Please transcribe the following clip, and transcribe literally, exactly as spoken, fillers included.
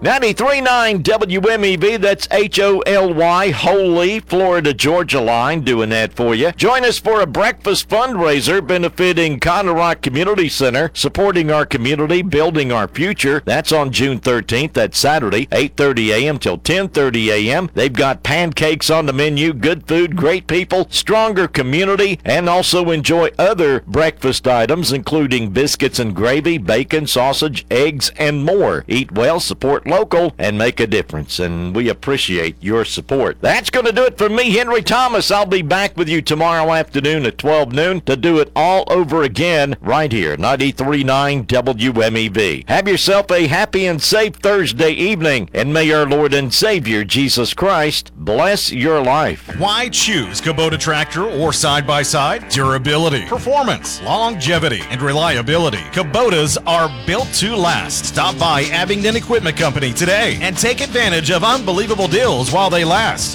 ninety-three point nine W M E V, that's H O L Y, Holy, Florida Georgia line, doing that for you. Join us for a breakfast fundraiser benefiting Conner Rock Community Center, supporting our community, building our future. That's on June thirteenth. That's Saturday, eight thirty a.m. till ten thirty a.m. They've got pancakes on the menu, good food, great people, stronger community, and also enjoy other breakfast items, including biscuits and gravy, bacon, sausage, eggs, and more. Eat well, support local, and make a difference, and we appreciate your support. That's going to do it for me, Henry Thomas. I'll be back with you tomorrow afternoon at twelve noon to do it all over again right here, ninety-three point nine W M E V. Have yourself a happy and safe Thursday evening, and may our Lord and Savior, Jesus Christ, bless your life. Why choose Kubota tractor or side-by-side? Durability, performance, longevity, and reliability. Kubotas are built to last. Stop by Abingdon Equipment Company today and take advantage of unbelievable deals while they last.